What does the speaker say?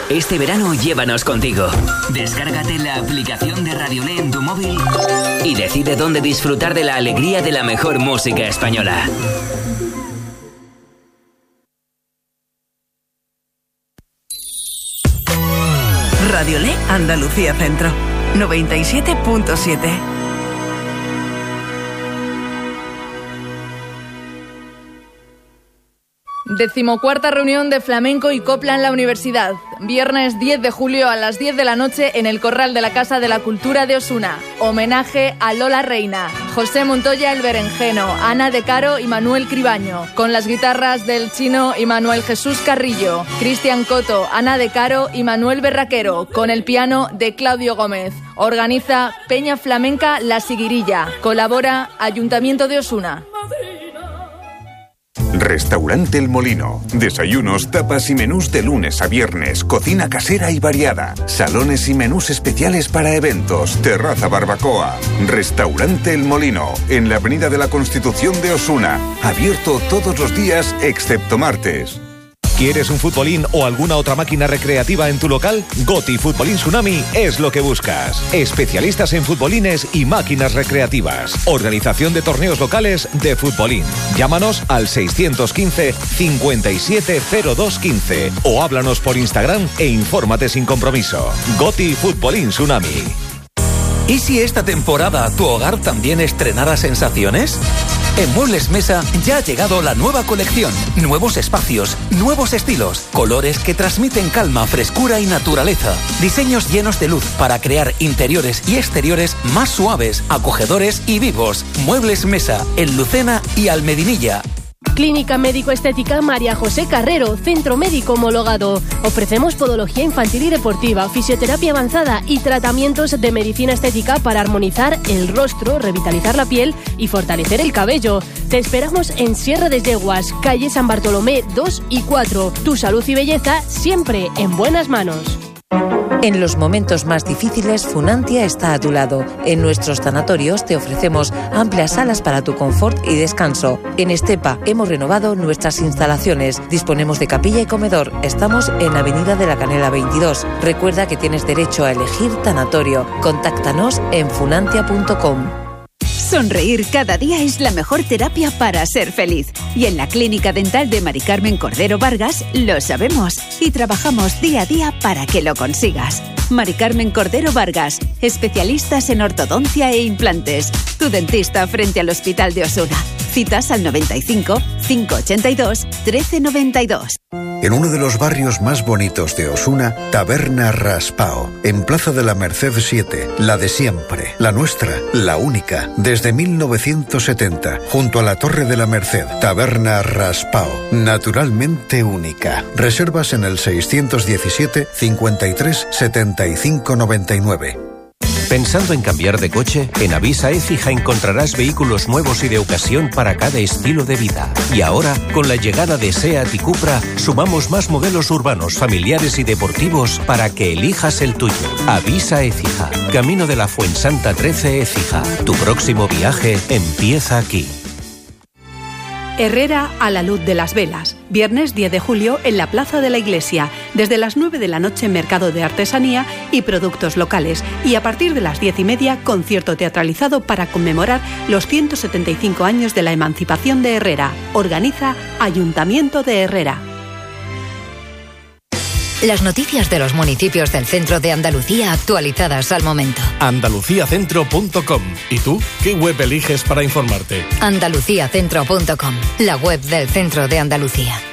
Este verano llévanos contigo. Descárgate la aplicación de Radiolé en tu móvil y decide dónde disfrutar de la alegría de la mejor música española. Radiolé Andalucía Centro, 97.7. Decimocuarta reunión de flamenco y copla en la universidad. Viernes 10 de julio a las 10 de la noche en el Corral de la Casa de la Cultura de Osuna. Homenaje a Lola Reina, José Montoya el Berenjeno, Ana de Caro y Manuel Cribaño. Con las guitarras del Chino y Manuel Jesús Carrillo, Cristian Coto, Ana de Caro y Manuel Berraquero. Con el piano de Claudio Gómez. Organiza Peña Flamenca La Siguirilla. Colabora Ayuntamiento de Osuna. Restaurante El Molino. Desayunos, tapas y menús de lunes a viernes. Cocina casera y variada. Salones y menús especiales para eventos. Terraza barbacoa. Restaurante El Molino. En la Avenida de la Constitución de Osuna. Abierto todos los días excepto martes. ¿Quieres un futbolín o alguna otra máquina recreativa en tu local? Goti Futbolín Tsunami es lo que buscas. Especialistas en futbolines y máquinas recreativas. Organización de torneos locales de futbolín. Llámanos al 615 570215 o háblanos por Instagram e infórmate sin compromiso. Goti Futbolín Tsunami. ¿Y si esta temporada tu hogar también estrenara sensaciones? En Muebles Mesa ya ha llegado la nueva colección. Nuevos espacios, nuevos estilos, colores que transmiten calma, frescura y naturaleza. Diseños llenos de luz para crear interiores y exteriores más suaves, acogedores y vivos. Muebles Mesa, en Lucena y Almedinilla. Clínica Médico-Estética María José Carrero, centro médico homologado. Ofrecemos podología infantil y deportiva, fisioterapia avanzada y tratamientos de medicina estética para armonizar el rostro, revitalizar la piel y fortalecer el cabello. Te esperamos en Sierra de Yeguas, calle San Bartolomé 2 y 4. Tu salud y belleza siempre en buenas manos. En los momentos más difíciles, Funantia está a tu lado. En nuestros tanatorios te ofrecemos amplias salas para tu confort y descanso. En Estepa hemos renovado nuestras instalaciones. Disponemos de capilla y comedor. Estamos en Avenida de la Canela 22. Recuerda que tienes derecho a elegir tanatorio. Contáctanos en funantia.com. Sonreír cada día es la mejor terapia para ser feliz. Y en la Clínica Dental de Mari Carmen Cordero Vargas lo sabemos y trabajamos día a día para que lo consigas. Mari Carmen Cordero Vargas, especialistas en ortodoncia e implantes. Tu dentista frente al Hospital de Osuna. Citas al 95 582 1392. En uno de los barrios más bonitos de Osuna, Taberna Raspao, en Plaza de la Merced 7, la de siempre, la nuestra, la única, desde 1970, junto a la Torre de la Merced. Taberna Raspao, naturalmente única. Reservas en el 617 53 75 99. ¿Pensando en cambiar de coche? En Avisa Écija encontrarás vehículos nuevos y de ocasión para cada estilo de vida. Y ahora, con la llegada de SEAT y Cupra, sumamos más modelos urbanos, familiares y deportivos para que elijas el tuyo. Avisa Écija, Camino de la Fuensanta 13 Écija. Tu próximo viaje empieza aquí. Herrera a la luz de las velas. Viernes 10 de julio en la Plaza de la Iglesia. Desde las 9 de la noche, mercado de artesanía y productos locales. Y a partir de las 10:30, concierto teatralizado para conmemorar los 175 años de la emancipación de Herrera. Organiza Ayuntamiento de Herrera. Las noticias de los municipios del centro de Andalucía actualizadas al momento. Andaluciacentro.com. ¿Y tú? ¿Qué web eliges para informarte? Andaluciacentro.com, la web del centro de Andalucía.